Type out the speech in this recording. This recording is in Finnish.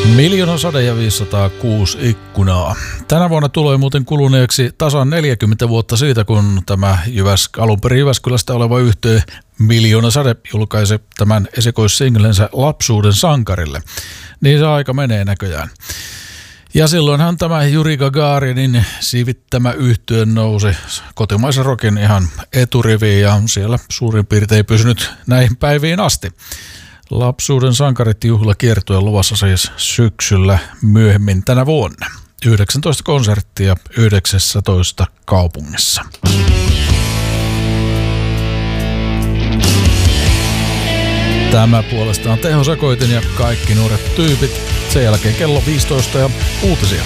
Miljoona sade ja 506 ikkunaa. Tänä vuonna tulee muuten kuluneeksi tasan 40 vuotta siitä, kun tämä alun perin Jyväskylästä oleva yhtye Miljoona sade julkaisi tämän esikoissinglensä Lapsuuden sankarille. Niin se aika menee näköjään. Ja silloinhan tämä Juri Gagarinin siivittämä yhtye nousi kotimaisen rockin ihan eturiviin ja siellä suurin piirtein pysynyt näihin päiviin asti. Lapsuuden sankarit juhlakiertue luvassa siis syksyllä myöhemmin tänä vuonna. 19 konserttia 19 kaupungissa. Tämä puolestaan Teho Sekoitin ja kaikki nuoret tyypit. Sen jälkeen kello 15 ja uutisia.